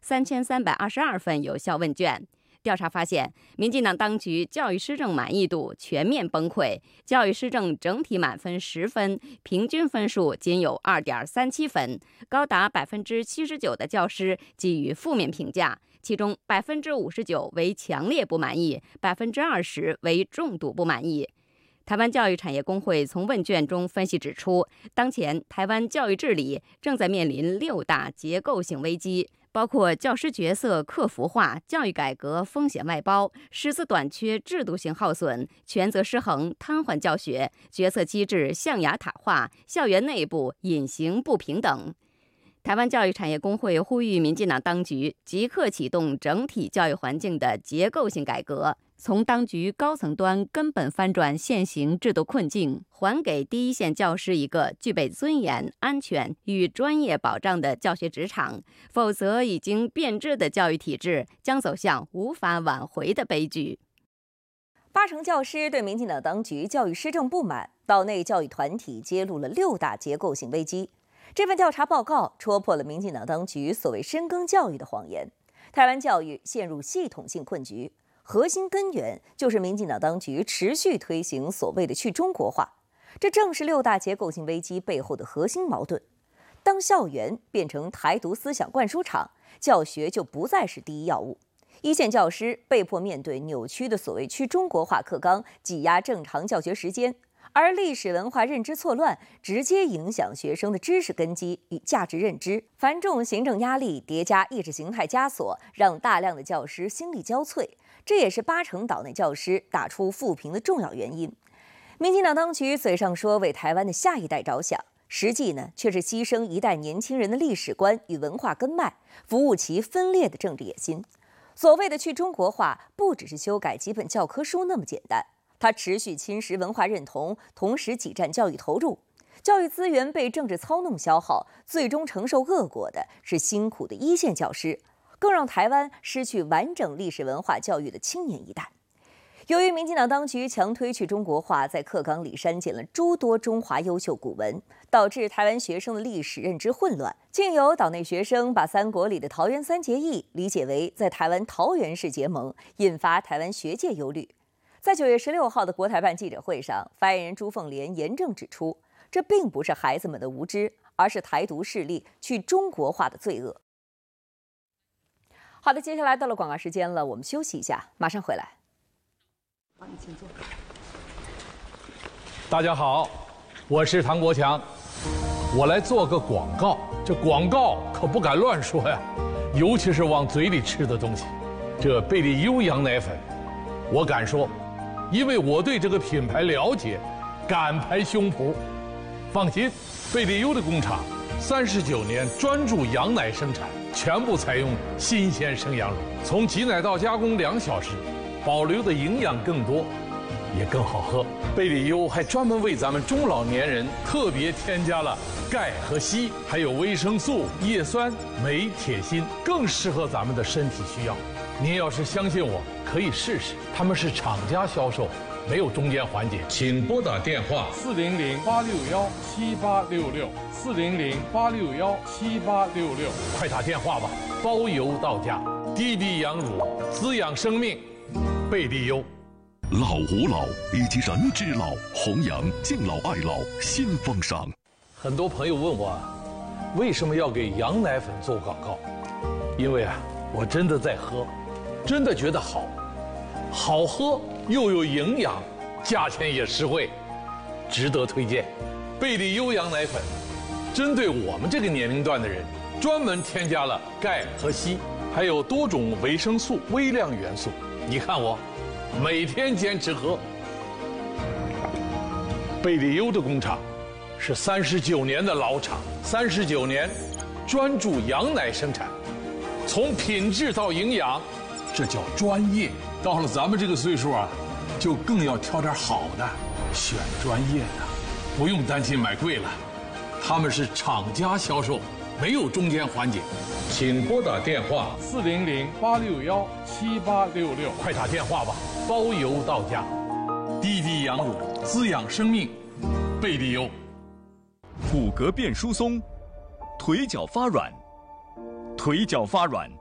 3322份有效问卷。调查发现，民进党当局教育施政满意度全面崩溃，教育施政整体满分10分，平均分数仅有2.37分，高达79%的教师给予负面评价，其中59%为强烈不满意，20%为重度不满意。台湾教育产业工会从问卷中分析指出，当前台湾教育治理正在面临6大结构性危机，包括教师角色客服化、教育改革风险外包、师资短缺制度性耗损、权责失衡瘫痪教学、决策机制象牙塔化、校园内部隐形不平等。台湾教育产业工会呼吁民进党当局即刻启动整体教育环境的结构性改革，从当局高层端根本翻转现行制度困境，还给第一线教师一个具备尊严、安全与专业保障的教学职场，否则已经变质的教育体制将走向无法挽回的悲剧。 80%教师对民进党当局教育施政不满，岛内教育团体揭露了6大结构性危机。这份调查报告戳破了民进党当局所谓深耕教育的谎言，台湾教育陷入系统性困局。核心根源就是民进党当局持续推行所谓的去中国化，这正是6大结构性危机背后的核心矛盾。当校园变成台独思想灌输场，教学就不再是第一要务。一线教师被迫面对扭曲的所谓去中国化课纲，挤压正常教学时间，而历史文化认知错乱，直接影响学生的知识根基与价值认知。繁重行政压力叠加意识形态枷锁，让大量的教师心力交瘁。这也是80%岛内教师打出负评的重要原因。民进党当局嘴上说为台湾的下一代着想，实际呢却是牺牲一代年轻人的历史观与文化根脉，服务其分裂的政治野心。所谓的去中国化，不只是修改几本教科书那么简单，它持续侵蚀文化认同，同时挤占教育投入，教育资源被政治操弄消耗，最终承受恶果的是辛苦的一线教师，更让台湾失去完整历史文化教育的青年一代。由于民进党当局强推去中国化，在课纲里删减了诸多中华优秀古文，导致台湾学生的历史认知混乱。竟有岛内学生把三国里的桃园三结义理解为在台湾桃园市结盟，引发台湾学界忧虑。在9月16号的国台办记者会上，发言人朱凤莲严正指出，这并不是孩子们的无知，而是台独势力去中国化的罪恶。好的，接下来到了广告时间了，我们休息一下，马上回来。 请坐。 大家好，我是唐国强，我来做个广告。这广告可不敢乱说呀，尤其是往嘴里吃的东西。这贝利优羊奶粉，我敢说，因为我对这个品牌了解，敢拍胸脯。放心，贝利优的工厂39年专注羊奶生产，全部采用新鲜生羊乳，从挤奶到加工2小时。保留的营养更多，也更好喝。贝利优还专门为咱们中老年人特别添加了钙和硒，还有维生素、叶酸、镁、铁、锌，更适合咱们的身体需要。您要是相信我，可以试试。他们是厂家销售，没有中间环节。请拨打电话400-861-7866，400-861-7866，快打电话吧，包邮到家。滴滴羊乳，滋养生命。贝利优， 老吾老以及人之老，弘扬敬老爱老新风尚。 很多朋友问我，为什么要给羊奶粉做广告？因为我真的在喝，真的觉得好，好喝又有营养，价钱也实惠，值得推荐。贝利优羊奶粉，针对我们这个年龄段的人，专门添加了钙和硒，还有多种维生素、微量元素。你看我，每天坚持喝。贝利优的工厂是39年的老厂，39年专注羊奶生产，从品质到营养，这叫专业。到了咱们这个岁数就更要挑点好的，选专业的，不用担心买贵了。他们是厂家销售，没有中间环节。请拨打电话400-861-7866，快打电话吧，包邮到家。滴滴羊乳，滋养生命。贝利优。 骨骼变疏松，腿脚发软，腿脚发软